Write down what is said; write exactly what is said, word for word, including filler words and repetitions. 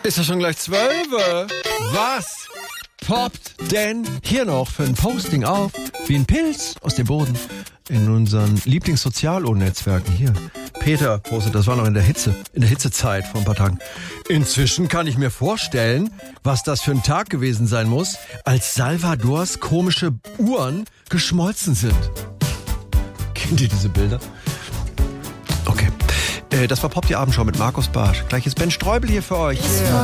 Ist ja schon gleich zwölf? Was poppt denn hier noch für ein Posting auf? Wie ein Pilz aus dem Boden. In unseren Lieblingssozialo-Netzwerken hier. Peter postet, das war noch in der Hitze, in der Hitzezeit vor ein paar Tagen. Inzwischen kann ich mir vorstellen, was das für ein Tag gewesen sein muss, als Salvadors komische Uhren geschmolzen sind. Kennt ihr diese Bilder? Okay. Äh, das war Pop die Abendschau mit Markus Bartsch. Gleich ist Ben Streubel hier für euch. Yeah.